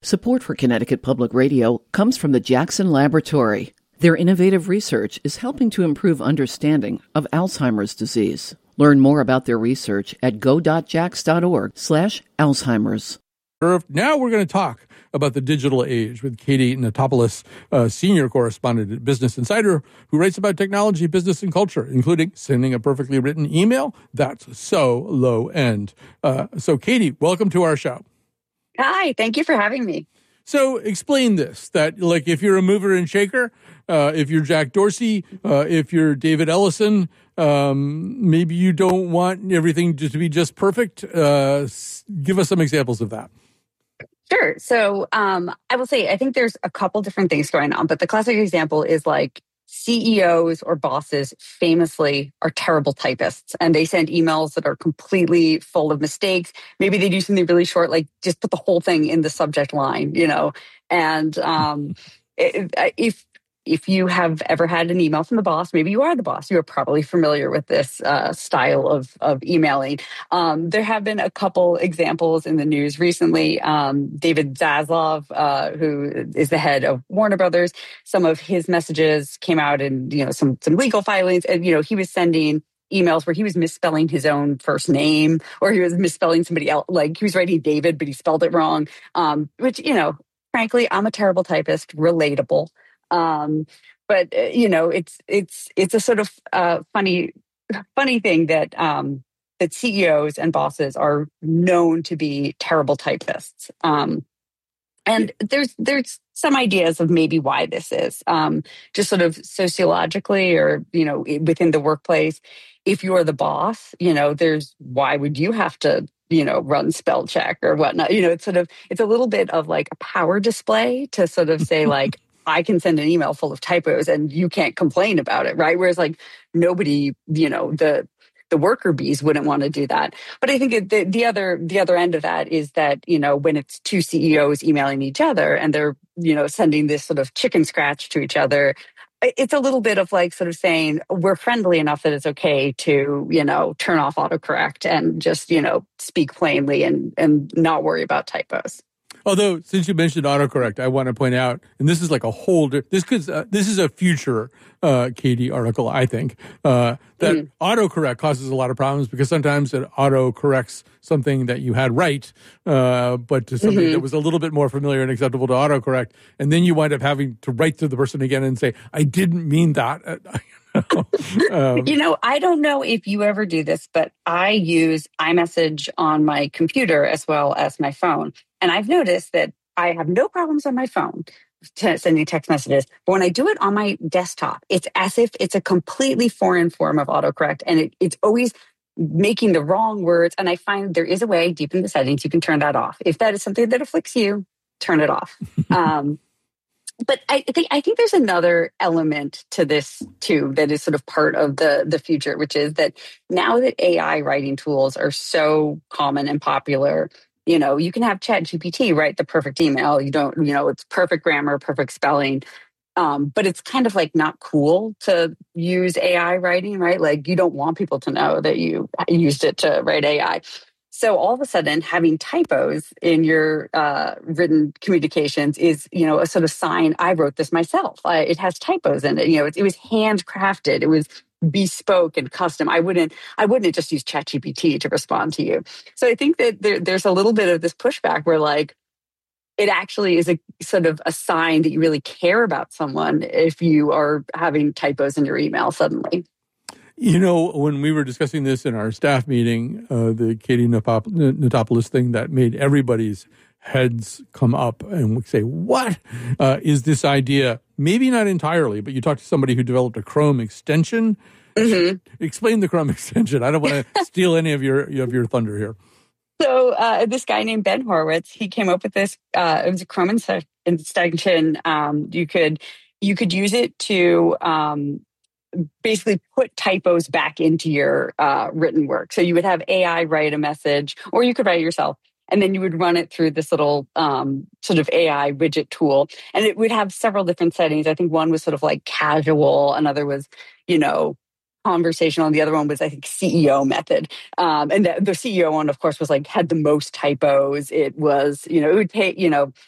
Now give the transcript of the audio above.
Support for Connecticut Public Radio comes from the Jackson Laboratory. Their innovative research is helping to improve understanding of Alzheimer's disease. Learn more about their research at go.jax.org/Alzheimer's. Now we're going to talk about the digital age with Katie Notopoulos, senior correspondent at Business Insider, who writes about technology, business, and culture, including sending a perfectly written email. That's so low end. So Katie, welcome to our show. Hi, thank you for having me. So explain this, that like if you're a mover and shaker, if you're Jack Dorsey, if you're David Ellison, maybe you don't want everything to be just perfect. Give us some examples of that. Sure. So I will say, I think there's a couple different things going on, but the classic example is like CEOs or bosses famously are terrible typists, and they send emails that are completely full of mistakes. Maybe they do something really short, like just put the whole thing in the subject line, and if you have ever had an email from the boss, maybe you are the boss, you are probably familiar with this style of emailing. There have been a couple examples in the news recently. David Zaslav, who is the head of Warner Brothers, some of his messages came out in some legal filings, and he was sending emails where he was misspelling his own first name, or he was misspelling somebody else, like he was writing David, but he spelled it wrong, which, frankly, I'm a terrible typist, relatable. But it's a sort of funny thing that that CEOs and bosses are known to be terrible typists. And there's some ideas of maybe why this is, just sort of sociologically or within the workplace. If you're the boss, why would you have to run spell check or whatnot? It's a little bit of like a power display to sort of say like, I can send an email full of typos and you can't complain about it, right? Whereas like nobody, the worker bees wouldn't want to do that. But I think the other end of that is that, when it's two CEOs emailing each other and they're, sending this sort of chicken scratch to each other, it's a little bit of like sort of saying we're friendly enough that it's okay to, turn off autocorrect and just, speak plainly and not worry about typos. Although, since you mentioned autocorrect, I want to point out, and this is like a whole, this is a future Katie article, I think, that autocorrect causes a lot of problems because sometimes it autocorrects something that you had right, but to something that was a little bit more familiar and acceptable to autocorrect. And then you wind up having to write to the person again and say, I didn't mean that. I don't know if you ever do this, but I use iMessage on my computer as well as my phone. And I've noticed that I have no problems on my phone sending text messages. But when I do it on my desktop, it's as if it's a completely foreign form of autocorrect. And it's always making the wrong words. And I find there is a way deep in the settings you can turn that off. If that is something that afflicts you, turn it off. But I think there's another element to this too that is sort of part of the future, which is that now that AI writing tools are so common and popular, you can have ChatGPT write the perfect email. You don't, it's perfect grammar, perfect spelling. But it's kind of like not cool to use AI writing, right? Like you don't want people to know that you used it to write AI. So all of a sudden, having typos in your written communications is, a sort of sign. I wrote this myself. It has typos in it. It was handcrafted. It was bespoke and custom. I wouldn't just use ChatGPT to respond to you. So I think that there's a little bit of this pushback where like it actually is a sort of a sign that you really care about someone if you are having typos in your email suddenly. When we were discussing this in our staff meeting, the Katie Notopoulos thing that made everybody's heads come up and say, what is this idea? Maybe not entirely, but you talked to somebody who developed a Chrome extension. Explain the Chrome extension. I don't want to steal any of your thunder here. So this guy named Ben Horowitz, he came up with this. It was a Chrome extension. You could use it to basically put typos back into your written work. So you would have AI write a message, or you could write it yourself. And then you would run it through this little sort of AI widget tool. And it would have several different settings. I think one was sort of like casual. Another was, conversational. And the other one was, I think, CEO method. And the CEO one, of course, was like, had the most typos. It was, it would take,